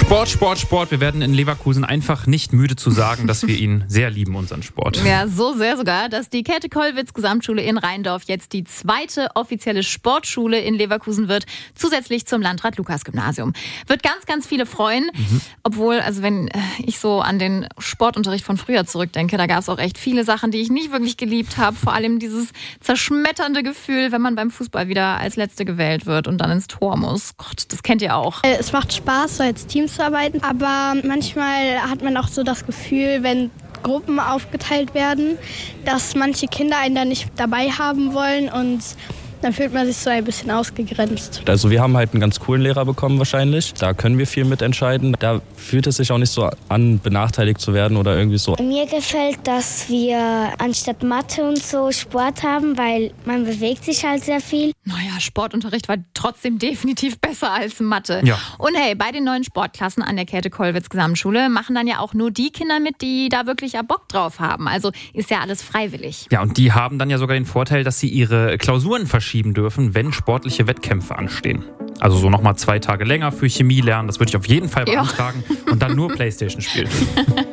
Sport. Wir werden in Leverkusen einfach nicht müde zu sagen, dass wir ihn sehr lieben, unseren Sport. Ja, so sehr sogar, dass die Käthe-Kollwitz-Gesamtschule in Rheindorf jetzt die zweite offizielle Sportschule in Leverkusen wird, zusätzlich zum Landrat-Lukas-Gymnasium. Wird ganz, ganz viele freuen. Obwohl, also wenn ich so an den Sportunterricht von früher zurückdenke, da gab es auch echt viele Sachen, die ich nicht wirklich geliebt habe. Vor allem dieses zerschmetternde Gefühl, wenn man beim Fußball wieder als Letzte gewählt wird und dann ins Tor muss. Gott, das kennt ihr auch. Es macht Spaß, so als Team zu arbeiten, aber manchmal hat man auch so das Gefühl, wenn Gruppen aufgeteilt werden, dass manche Kinder einen da nicht dabei haben wollen und dann fühlt man sich so ein bisschen ausgegrenzt. Also wir haben halt einen ganz coolen Lehrer bekommen wahrscheinlich. Da können wir viel mitentscheiden. Da fühlt es sich auch nicht so an, benachteiligt zu werden oder irgendwie so. Mir gefällt, dass wir anstatt Mathe und so Sport haben, weil man bewegt sich halt sehr viel. Naja, Sportunterricht war trotzdem definitiv besser als Mathe. Ja. Und hey, bei den neuen Sportklassen an der Käthe-Kollwitz-Gesamtschule machen dann ja auch nur die Kinder mit, die da wirklich ja Bock drauf haben. Also ist ja alles freiwillig. Ja, und die haben dann ja sogar den Vorteil, dass sie ihre Klausuren verschieben dürfen, wenn sportliche Wettkämpfe anstehen. Also so nochmal 2 Tage länger für Chemie lernen, das würde ich auf jeden Fall beantragen und dann nur Playstation spielen.